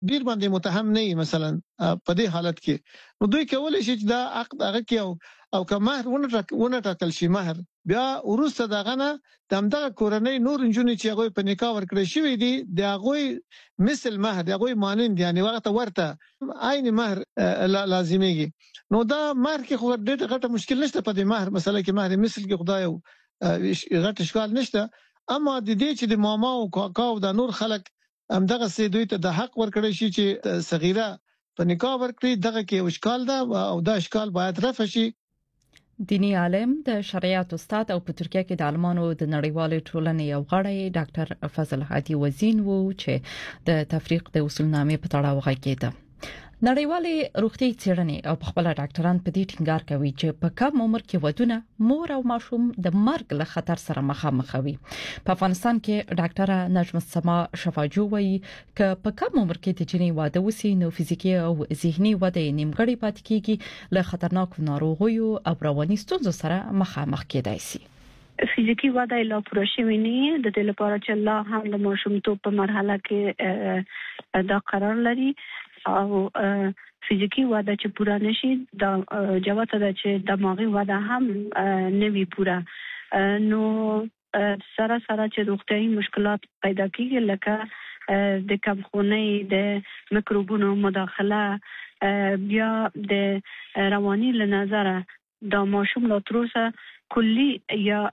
ډیر باندې متهم نه وي مثلا په دې حالت کې نو دوی کولای شي چې دا عقد هغه کې او که مهر ونه ټاکل شي مهر بیا ورسته دغه نه د همدغه کورنۍ نور انجونې چې هغه په نکاح ورکړي شوی دي د هغه مثل مهر د هغه مانند یعنی وخت ورته عین مهر لازميږي نو دا مهر کې خو ډېر غټه مشکل نشته په دې مهر مسله کې مهر مثل کې خدای غټ اشکال نشته اما د دې چې د ماما او کاکا او د نور خلک همدغه سي دوی ته د حق ورکړی شي چې صغیره په نکاح ورکړي دغه کې اشکال ده او دا اشکال باید رفع شي. دینی عالم د شریعت استاد او په ترکیه کې د عالمانو د نړیوالې ټولنې یو غړی ډاکټر فضل هادي وزین وو چې د تفریق د اصولنامې په تړاو غږیده. نړیوالې روغتي څېړنې او خپل ډاکټران په دې ټینګار کوي چې په کم عمر کې ودونه مور او ماشوم د مرګ له خطر سره مخامخ وي. په افغانستان کې ډاکټره نجم السما شفاجو وایي چې په کم عمر کې د جنې واده وسی نو فزیکی او ذهني وده نیمګړی پاتې کیږي له خطرناکو ناروغیو او رواني ستونزو سره مخامخ کېدای شي. فزیکی وده لا پوره شوی نه د دې لپاره چې الله هم د ماشومتوب په مرحله کې دا قرار لري او فزیکی وده چې پوره نشي دا جواب ده چې دماغي وده هم نوي پوره نو سره چې روغتیايي مشکلات پیدا کیږي لکه د کمخونۍ د میکروبونو مداخله بیا د رواني له نظره د ماشوم لا تروسه کلی یا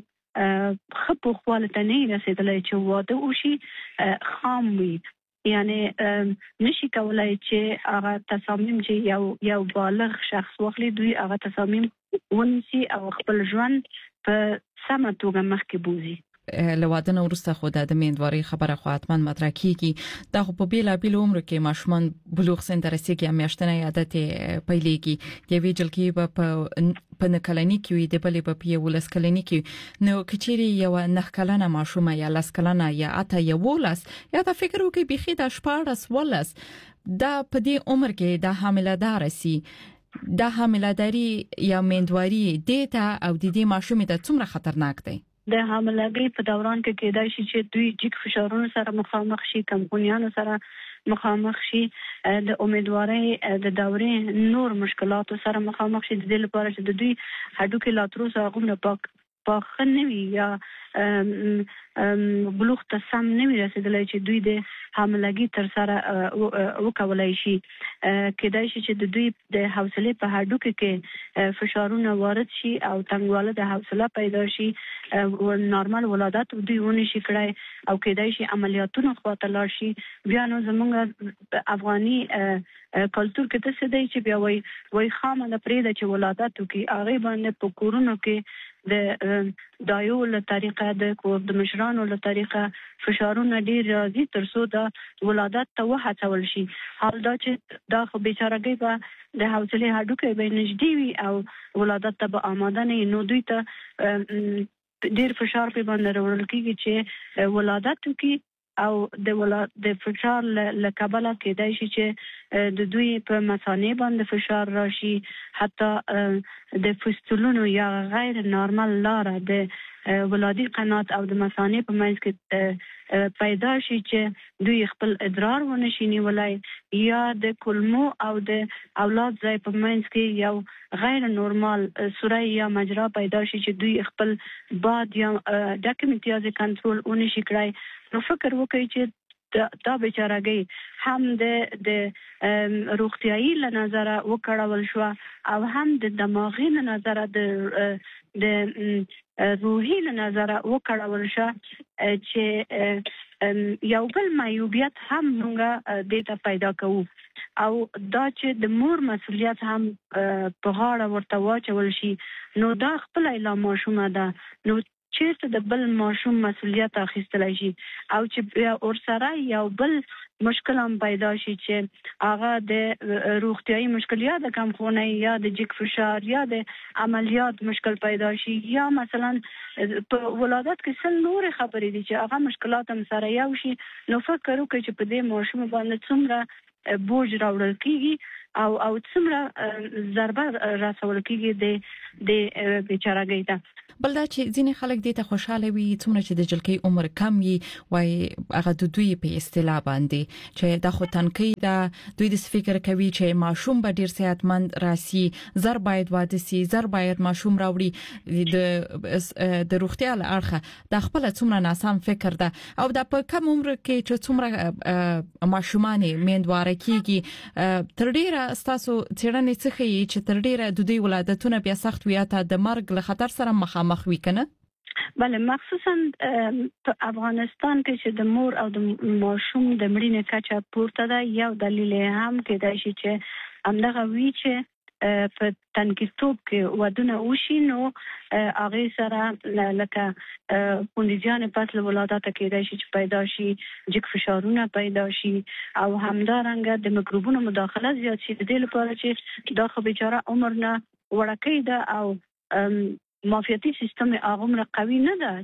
خپو خپلته نه رسیدلای چې واده وشي خام وي یعنی نشي کولای چې هغه تصامیم چې یو بالغ شخص واخلي دوی هغه تصامیم ونسي او خپل ژوند په سمه توګه مخکې بوزي. لوادنه ورسته خو د میندواري خبره خو حتمان مطرح کیږي دا خو په بیلابیل عمر کې ماشومان بلوغ سن درسيږي میاشتنه عادت پیلېږي یوې جلکی په نکلنی کې د بلې په یو لسکلنی کې نو کچيري یو نخکلنه ماشومه یا لسکلنه یا اته یو ولس یا دا فکر وکي بيخي د شپارس ولس دا په دې عمر کې د حامله دار سي د حامله داري یا میندواري دیتا او د دې ماشومې د څومره خطرناک دی. د حاملګۍ په دوران کې کېدای شي چې دوی جګ فشارونو سره مخامخ شي کمپونیانو سره مخامخ شي د امیدوارۍ د دورې نور مشکلاتو سره مخامخ شي د دې لپاره چې د دوی هډوکي لاتروس هغه په خنوي یا بلوغ ته سم نه رسیدلای چې دوی د حاملګۍ تر سره وکولای شي کېدای شي چې د دوی د حوصله په هډوکي کې فشارونه وارد شي او تنګواله د حوصله پیدا شي او نارمل ولادت دوی ونی شي کړای او کېدای شي عملیاتونه خواته لاړ شي بیا نو زمونږ افغاني کلچر کې څه دی چې بیا وای خامه د پرېده چې ولادت وکي هغه باندې په کورونو کې د دایو له طریقه د مشرانو له طریقه فشارونه ډیر راځي ترڅو د ولادت ته وهڅول شي حال دا چې دا خو بیچارهګي په د حوصله هډوکي به نږدې وي او ولادت ته به آماده نه نو دوی ته ډیر فشار په باندې راوړل کیږي چې ولادت وکي او د فشار له کبله کېدای شي چې د دوی په مثانه باندې فشار راشي حتی د فستولونو یا غیر نارمل لاره د ولادي قنات او د مثانه په منځ کې پیدا شي چې دوی خپل ادرار ونشي نیولای یا د کولمو او د اولاد ځای په منځ کې یو غیر نورمال سوري یا مجرا پیدا شي چې دوی خپل باد یا ډاکټ امتیاز کنټرول ونشي کړای نو فکر وکړئ چې دا بیچارهګي هم د روغتیايي له نظره وکړول شو او هم د دماغي له نظره د روحي له نظره وکړول شو چې یو بل معیوبیت هم موږ دته پیدا کوو او دا چې د مور مسؤلیت هم په غاړه ورته واچول شي نو دا خپل اعلان ماشومه ده نو چیرته د بل ماشوم مسؤلیت اخیستلای شي او چې ورسره یو بل مشکل هم پیدا شي چې هغه د روغتیايي مشکل یا د کمخونۍ یا د جګ فشار یا د عملیات مشکل پیدا شي یا مثلا په ولادت کې څل نور خبرې دي چې هغه مشکلات هم سره یو شي نو فکر وکړئ چې په دې ماشوم باندې څومره بوج راوړل کیږي او څومره ضربه راسول کیږي د بیچارهګۍ ته بل دا چې ځینې خلک دې ته خوشاله وي څومره چې د جلکې عمر کم وي وای هغه د دوی په اصطلاح باندې چې د خودتنکي د دوی د فکر کوي چې ماشوم به ډیر صحتمند راسي زر باید واده سي زر باید ماشوم راوړي د روغتیا لارخه د خپل څومره ناسم فکر ده او د په کم عمر کې چې څومره ماشومان میندواره کیږي تر ډیره تاسو څېړنې څخه چې تر ډیره د دوی ولادتونه بیا سخت وي ته د مرګ له خطر سره مخامخ وي کنه بله مخصوصا په افغانستان کې چې د مور او د ماشوم د مړینې کچه پورته ده یو دلیل هم کېدای شي چې همدغه وی چې په تنکیتوب کې ودونه وشي نو هغه سره لکه پوندیجان پس له ولادت کېدای شي چې پیدا شي جګ فشارونه پیدا شي او همدارنګه د میکروبونو مداخله زیات شي د دې لپاره چې دا خو بیچاره عمر نه وړکې ده او معافیتي سیستم هغه قوي نه ده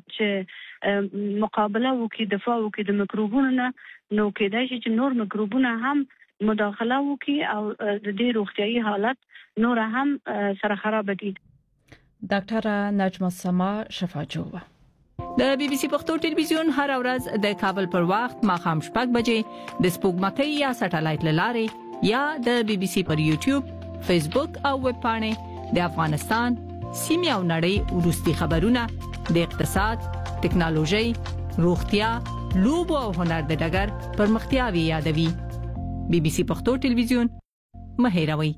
چې مقابله وکړي دفاع وکړي د میکروبونو نه نو کېدای شي چې نور میکروبونه هم مداخله وکړي او د دې روغتيایي حالت نور هم سره خراب کړي. ډاکټر نجمه سما شفاجوه د بي بي سي پښتو ټلویزیون هر ورځ د کابل پر وخت ماخام شپږ بجې د سپوږمکۍ یا سټلایټ لارې یا د بي بي سي پر یوټیوب فیسبوک او ویب پاڼې د افغانستان سیمه او نړۍ ورستي خبرونه د اقتصاد، ټکنالوژي، روغتیا، لوبو او هنر د ډګر پرمختیاوي یادوي. بي بي سي پښتو ټلویزیون مهیروي.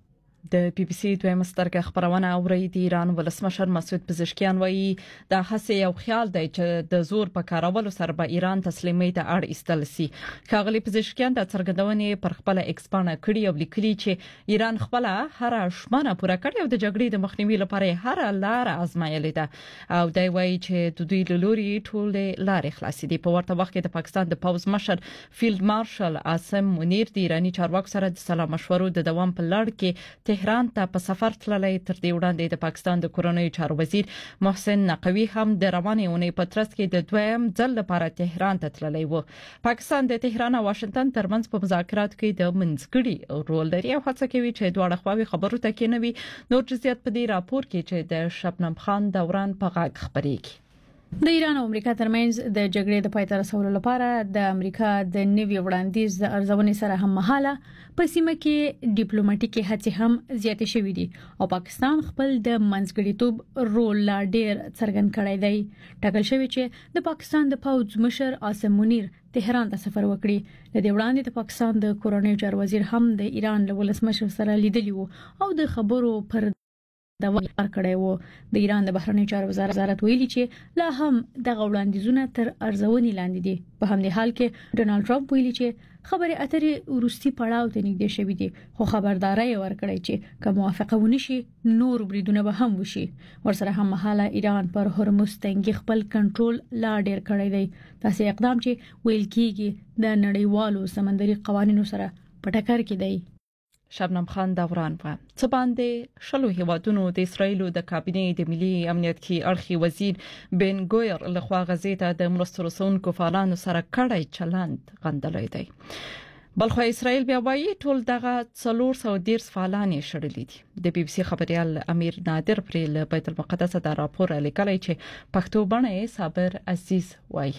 د بي بي سي دویم سترګه خبرونه اوري د ایران ولسمشر مسعود پزشکیان وایي د هڅې یو خیال دی چې د زور په کارولو سره به ایران تسلیمي ته اړ ایستل سي. ښاغلي پزشکیان د څرګندونې پر خپل ایکسپانه کړي او لیکلي چې ایران خپل هر شمنه پوره کړي او د جګړې د مخنیوي لپاره هر لار آزمایلې ده او دی وایي چې د دوی لوري ټول لارې خلاصې دي. په ورته وخت کې د پاکستان د پوز مشر فیلډ مارشل عاصم منیر د ایرانی چارواکو سره د سلا مشورو د دوام په لړ کې تهران ته په سفر تللی. تر دې وړاندې د پاکستان د کورنۍ چارو وزیر محسن نقوي هم د روانې اونۍ په ترڅ کې د دویم ځل لپاره تهران ته تللی و. پاکستان د تهران او واشنگټن ترمنځ په مذاکراتو کې د منځګړي رول لري او هڅه کوي چې دواړه خواوې خبرو ته کېنوي. نور جزئیات په دې راپور کې چې د شبنم خان دوران په غاګ خبرېږي. د ایران او امریکا ترمنځ د جګړې د پای ته رسولو لپاره د امریکا د نوي وړاندیز د ارزونې سره هم مهاله په سیمه کې ډیپلوماټیکي هڅې هم زیاتې شوې دي او پاکستان خپل د منځګړیتوب رول لا ډېر څرګند کړی دی. ټاکل شوی چې د پاکستان د پوز مشر عاصم منیر تهران ته سفر وکړي. د دې وړاندې د پاکستان د کورنۍ چارو وزیر هم د ایران له ولسمشر سره لیدلی وو او د خبرو پر دا ور کړی وو. د ایران د بهرنیو چارو وزارت ویلي چې لا هم د وړاندیزونه تر ارزونې لاندې دي. په همدې حال کې ډونالد ټرمپ ویلي چې خبرې اترې ورستي پړاو ته نږدې شوې دي خو خبرداري ورکړی چې کوم موافقه ونی شي نور بریدونه به هم وشي. ورسره هم مهاله ایران پر هرمز تنګي خپل کنټرول لا ډیر کړی دی. تاسو اقدام چې ویل کیږي د نړیوالو سمندري قوانینو سره په ټکر کې دی. شبنم خان دوران و څه باندې شلو هیوادونو د اسرایلو د کابینې د ملي امنیت کې اړخي وزیر بن ګویر لخوا غزې ته د مرستو رسونکو فعالانو سره کړی چلند غندلې دی. بلخو اسرائیل بیا وایي ټول دغه 410 فعالان شړلې دي. د بي بي سي خبريال امیر نادر پر بیت المقدس دا راپور لیکلی چې پښتو باندې صابر عزیز وایي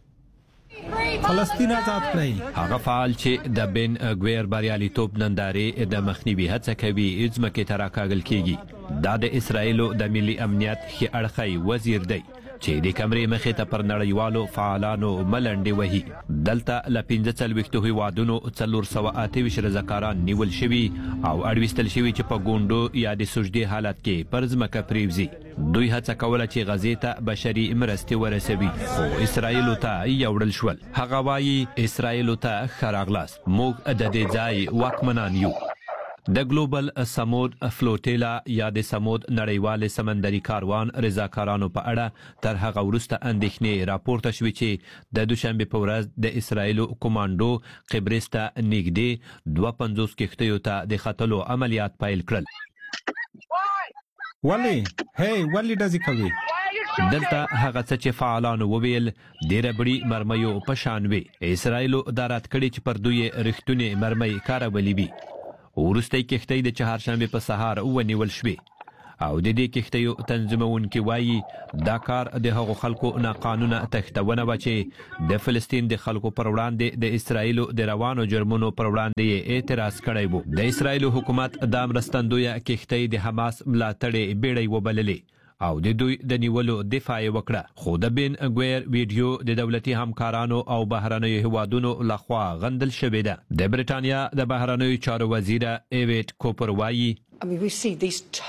فلسطین آزاد کړئ. هغه فعال چې د بن ګویر بریالیتوب نندارې د مخنیوي هڅه کوي ځمکې ته راکاږل کیږي. دا د اسرایلو د ملي امنیت ښه اړخی وزیر دی چې د کمرې مخې ته پر نړیوالو فعالانو ملنډې وهي. دلته له 45 هیوادونو 428 رضاکاران نیول شوي او اړوستل شوي چې په ګوندو یا د سجدي حالت کې پر ځمکه پریوزي. دوی هڅه کوله چې غزې ته بشري مرستې ورسوي خو اسرائیل ته یوړل شول. هغه وایي اسرائیل ته خراغلاس موږ د دې ځای واکمنان یو. د ګلوبل سمود فلوټیلا یا د سمود نړیوال سمندري کاروان رضاکارانو په اړه تر هغه وروسته اندېښنې راپورته شوې چې د دوشنبه په ورځ د اسرایلو کومانډو قبرس ته نږدې 52 کښتیو ته د خطلو عملیات پیل کړل. ولی دزي کوي دلته هغه څه چې فعالانو وویل ډېر بړي مرمیو په شان وي. اسرایلو دارات کړي چې پر دوی رښتونی مرمۍ کارولې وي. ورسته کښتۍ د چهارشنبه په سهار ونیول شوې او د دې کښتیو تنظیمونکي وایي دا کار د هغو خلکو نه قانونه تختونه و چې د فلسطین د خلکو پر وړاندې د اسرایل د روانو جرمونو پر وړاندې اعتراض کړی وو. د اسرایل حکومت د مرستندوی کښتۍ د حماس ملاتړ بیړۍ وبللې او د دوی د نیولو دفاع وکړه، خو د بن ګویر ویډیو د دولتي همکارانو او بهرنیو هوادونو لخوا غندل شوې ده. د برېټانیا د بهرنیو چارو وزیر ایویټ کوپر وایي موږ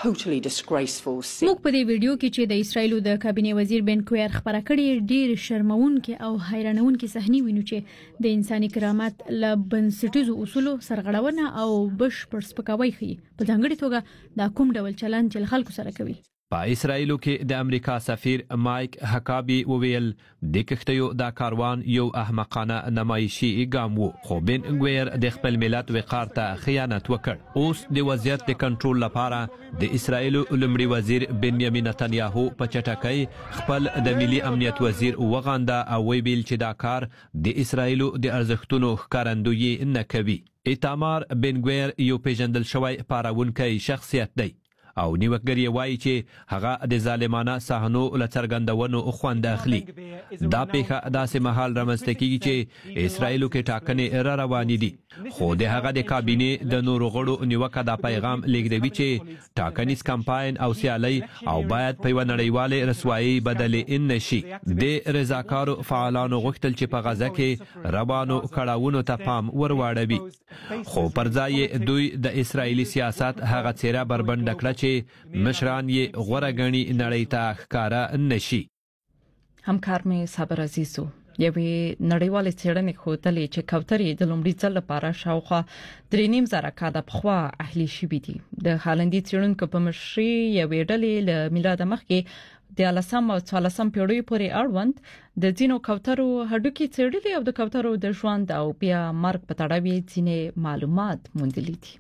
په دې ویډیو کې چې د اسرایل د کابینه وزیر بن کویر خبره کړې ډیر شرمونکي او حیرانونکي صحنې وینو چې د انساني کرامت له بنسټیزو اصولو سرغړونه او بشپړ سپکاوی کوي. په ځانګړي توګه دا کوم ډول چلند چې خلکو سره کوي. په اسرایلو کې د امریکا سفیر مایک هکابي وویل د کښتیو دا کاروان یو احمقانه نمایشي ګام وو، خو بن ګویر د خپل ملت وقار ته خیانت وکړ. اوس د وضعیت د کنټرول لپاره د اسرایلو لومړي وزیر بنیامین نتنیاهو په چټکۍ خپل د ملي امنیت وزیر وغاندا او ویل چې دا کار د اسرایلو د ارزښتونو ښکارندویي نه کوي. ایتامار بن ګویر یو پیژندل شوی پاراونکی شخصیت دی او نیوکګر یې وایي چې هغه د ظالمانه صحنو له څرګندونو خوند اخلي. دا پیښه داسې مهال رامنځته کیږي چې اسرایلو کې ټاکنې را روانې دي، خو د هغه د کابینې د نورو غړو نیوکه دا پیغام لیږدوي چې ټاکنیز کمپاین او سیالي او باید په یوه نړیوالې رسوایي بدلې نشي. د رضاکارو فعالانو غوښتل چې په غزه کې روانو کړاوونو ته پام ورواړوي، خو پر ځای دوی د اسرایلي سیاست هغه څیره بربنډه کړه چې مشران یې غوره ګڼي نړۍ ته ښکاره نشي. همکار مې صابر عزیزو یوې نړیوالې څېړنې ښودلې چې کوترې د لومړي ځل لپاره شاوخوا 3.5 کاله پخوا اهلي شوي دي. د هالندي څېړونکو په مشرۍ یوې ډلې له میلاد مخکې د 14 او 14 پیړیو پورې اړوند د ځینو کوترو هډوکي څېړلي او د کوترو د ژوند او بیا مرګ په تړاو ځینې معلومات موندلي دي.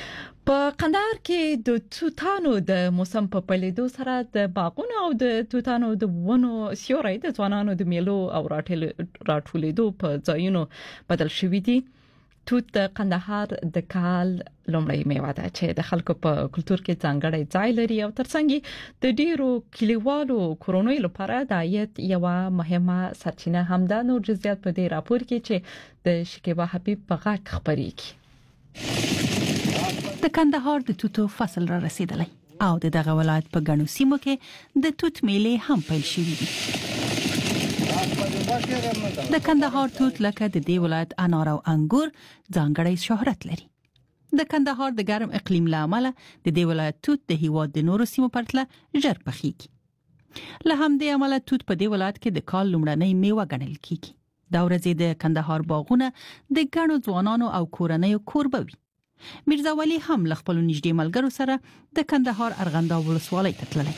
په قندهار کې د توتانو د موسم په پیلېدو سره د باغونو او د توتانو د ونو سیوري د ځوانانو د میلو او راټولېدو په ځایونو بدل شوې دي. توت د قندهار د کال لومړی میوه ده چې د خلکو په کلتور کې ځانګړی ځای لري او ترڅنګ د ډیرو کلیوالو کورونو لپاره د عاید یو مهمه سرچینه هم ده. نور جزئیات په دې راپور کې چې د شکیبا حبیب په غاټ خبرېږي. د کندهار د توتو فصل را رسیدلی او دغه ولایت په ګڼو سیمو کې د توت میلې هم پیل شوې دي. د کندهار توت لکه د دې ولایت انار او انګور ځانګړی شهرت لري. د کندهار د ګرم اقلیم له امله د دې ولایت توت د هیواد د نورو سیمو پرتله ژر پخیږي. له همدې امله توت په دې ولایت کې د کال لومړنۍ میوه ګڼل کیږي. دا ورځې د کندهار باغونه د ګڼو ځوانانو او کورنیو کوربه وي. میرزا ولی هم له خپل نږدې ملګرو سره د کندهار ارغنداب ولسوالۍ ته تللی.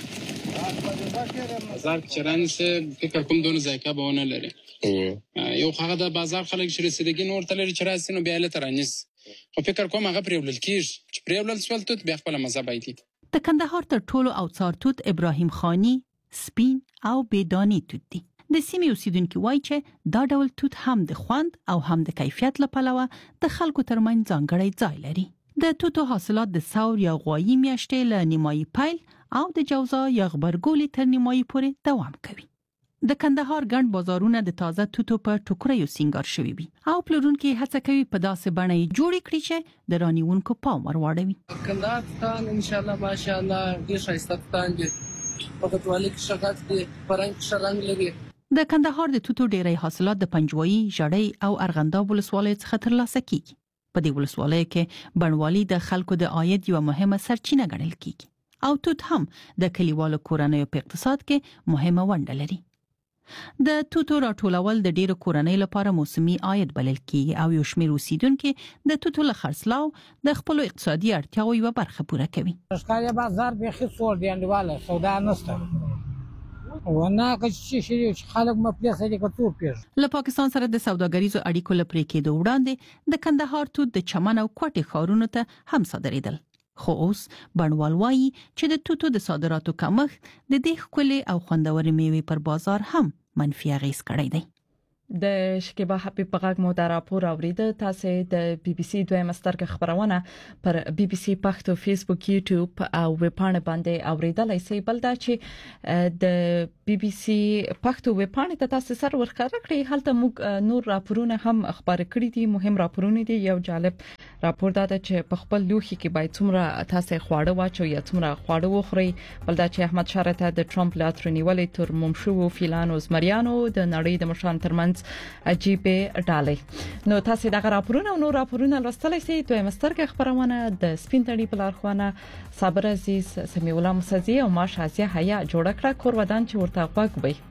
بازار چرانه سه فکر کوم دونه ذایقه به ونه لري. یو هغه د بازار خلک چې رسیدګي نور تلري چې راسي نو بیا له ترانیس خو فکر کوم هغه پرېولل کیږي چې پرېولل سوال توت بیا خپل مزه بایدي. د کندهار تر ټولو اوڅار توت ابراهیم خانی سپین او بيدانی توت دی. د سیمې اوسیدونکو وایي چې دا ډول توت هم د خوند او هم د کیفیت لپاره د خلکو ترمنځ ځانګړی ځای لري. د توتو حاصلات د ثور یا غوایي میاشتې له نیمایي پیل او د جوزا یا غبرګولي تر نیمایي پورې دوام کوي. د کندهار ګڼ بازارونه د تازه توتو په ټوکریو سینګار شوي وي او پلورونکي هڅه کوي په داسې بڼه یې جوړ کړي چې د رانیونکو پام ور واړوي. کندهار ته ان شاء الله ماشاءالله ډیر ښایسته توتان دي. په کټوالي کې شغات دي، پرنګ شرنګ لري. د کندهار د توتو ډیری حاصلات د پنجوایي، ژړۍ او ارغنداب ولسوالۍ څخه ترلاسه کیږي. په دې ولسوالۍ کې بڼوالي د خلکو د عاید یو مهمه سرچینه ګڼل کیږي او توت هم د کلیوالو کورنیو په اقتصاد کې مهمه ونډه لري. د توتو راټولول د ډیرو کورنیو لپاره موسمي عاید بلل کیږي او یو شمېر اوسیدونکو د توتو له خرڅلاو د خپل اقتصادي اړتیاو یو برخه پوره کوي. ښکاري بازار به خې څور دی انډواله سودا نشته. ونه چې شي خلک مپلی سره کتو پیژ. له پاکستان سره د سوداګریزو اړیکو لپاره کېدو وړاندې د کندهار توت د چمن او کوټې ښارونو ته هم صادرېدل. خو اوس بڼوال وایي چې د توتو د صادراتو کمښت د دې ښکلې او خوندورې میوې پر بازار هم منفي اغېز کړی دی. د شکیبا حبیب پغاګ مو دا راپور اوریده تاسو د بي بي سي دویم سترګ خبرونه پر بي بي سي پښتو فیسبوک یوټیوب او ویب پاڼه باندې اوریدلای شئ بل دا چې د بي بي سي پښتو ویب پاڼه ته تاسو سره ورخاره کړئ هلته موږ نور راپورونه هم خبر کړی دي مهم راپورونه دي یو جالب راپور دا چې په خپل لوخي کې باید څومره تاسو خواړه واچو یا څومره خواړه وخورئ بل دا چې احمد شارته د ټرمپ لاترنیولې تر ممشو فیلانو زمریانو د نړۍ د مشران ترمنځ عجیب ډالۍ نو تاسو دا راپورونه او نور راپورونه لوستلای شئ دوی مسترګ خبرونه د سپینټړي بلارخوانه صابر عزیز سمیع الله مسزي او ما شازیه حیا جوړ کړه کور ودان چې ورته غوږ وي